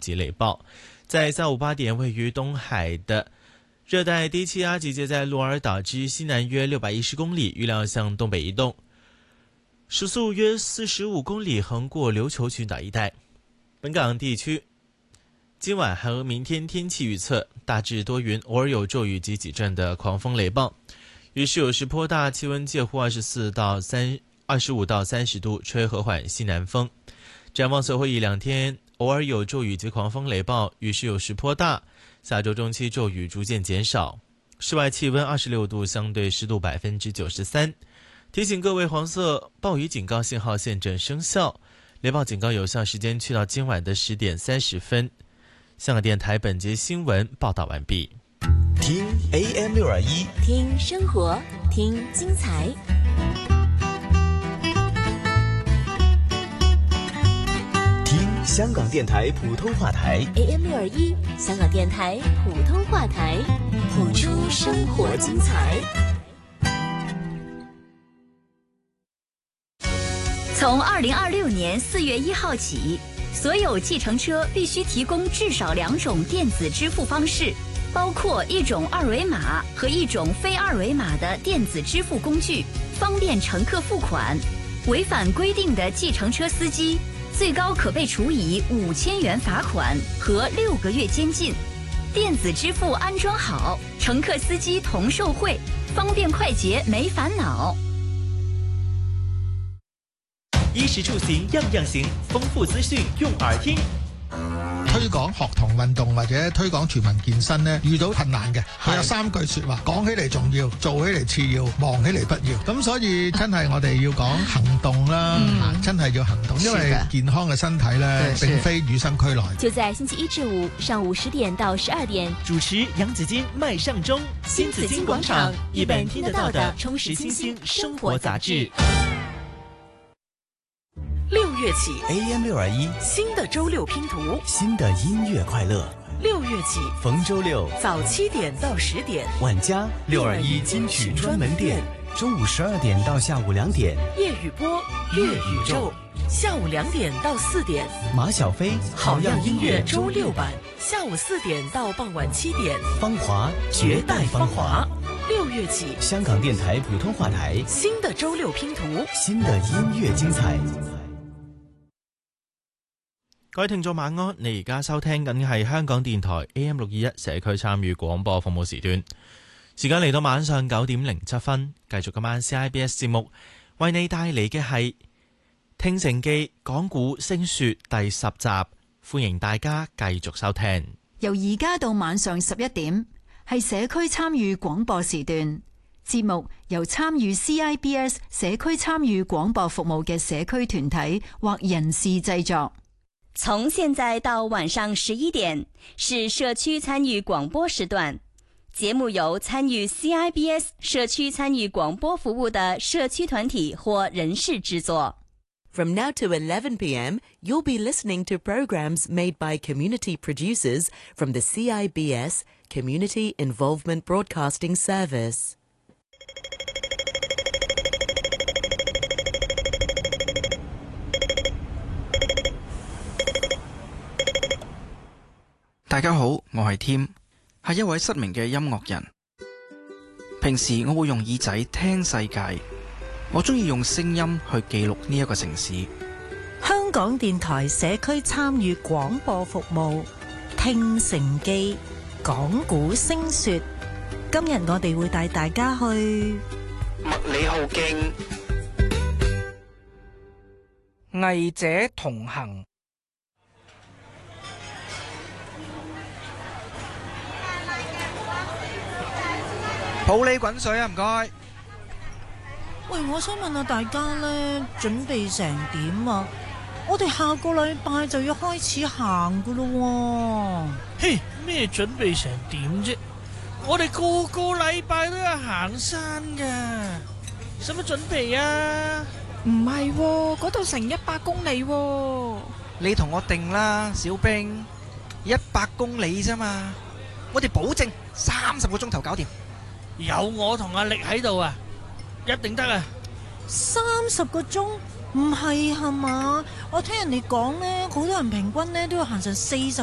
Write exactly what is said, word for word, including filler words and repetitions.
及雷暴。在下午八点，位于东海的热带低气压集结在鹿儿岛之西南约六百一十公里，预料向东北移动，时速约四十五公里，横过琉球群岛一带。本港地区今晚和明天天气预测大致多云，偶尔有骤雨及几阵的狂风雷暴，雨势有时颇大，气温介乎二十四到三二十五到三十度，吹和缓西南风。展望随后一两天，偶尔有骤雨及狂风雷暴，雨势有时颇大。下周中期骤雨逐渐减少，室外气温二十六度，相对湿度百分之九十三。提醒各位，黄色暴雨警告信号现正生效，雷暴警告有效时间去到今晚的十点三十分。香港电台本节新闻报道完毕。 听 A M 六二一， 听生活，听精彩。 听香港电台普通话台 A M 六二一，香港电台普通话台，谱出生活精彩。 从二零二六年四月一号起，所有计程车必须提供至少两种电子支付方式，包括一种二维码和一种非二维码的电子支付工具，方便乘客付款。违反规定的计程车司机，最高可被处以五千元罚款和六个月监禁。电子支付安装好，乘客司机同受惠，方便快捷没烦恼。 衣食住行樣樣行，豐富資訊用耳聽。 推廣學童運動或者推廣全民健身呢，遇到困難嘅，佢有三句說話，講起嚟重要，做起嚟次要，忙起嚟不要。咁所以真係我哋要講行動啦，嗯、真係要行動，因為健康嘅身體呢，並非與生俱來。 就在星期一至五上午十點到十二點， 主持楊子矜、麥尚中，新紫荊廣場，一本聽得到的充實清新生活雜誌。 六月起 A M 六二一， 新的周六拼圖， 新的音樂快樂。 六月起逢周六早七點到十點， 萬家六二一金曲專門店，中午十二點到下午兩點， 葉雨波粵宇宙，下午兩點到四點， 馬小飛好樣音樂周六版，下午四點到傍晚七點， 芳華絕代芳華。 六月起， 香港電台普通話台， 新的周六拼圖， 新的音樂精彩。 各位聽眾晚安，你而家收聽緊嘅係香港電台 A M 六二一社區參與廣播服務時段，時間嚟到晚上九點零七分，繼續今晚 C I B S 節目為你帶嚟嘅係《聽城記》講古聲說第十集，歡迎大家繼續收聽。 由而家到晚上十一點係社區參與廣播時段，節目由參與 C I B S 社區參與廣播服務嘅社區團體或人士製作。 從現在到晚上十一點是社區參與廣播時段，節目由參與 C I B S 社區參與廣播服務的社區團體或人士製作。 From now to eleven p m, you'll be listening to programs made by community producers from the C I B S Community Involvement Broadcasting Service. 大家好，我係 Tim， 係一位失明嘅音樂人。平時我會用耳仔聽世界，我中意用聲音去記錄呢一個城市。 香港電台社區參與廣播服務，聽城記，講古聲說。今日我哋會帶大家去麥理浩徑，藝者同行。普洱滾水啊，唔該。 喂，我想問下大家呢，準備成點啊？我哋下個禮拜就要開始行噶咯喎。 嘿，咩準備成點啫？我哋個個禮拜都有行山噶，使乜準備啊？ 唔係喎，嗰度成一百公里喎。 你同我定啦，小兵，一百公里啫嘛，我哋保證三十個鐘頭搞掂。 有我同阿力喺度啊，一定得啊！ 三十個鐘唔係係嘛？我聽人哋講呢，好多人平均呢都要行成四十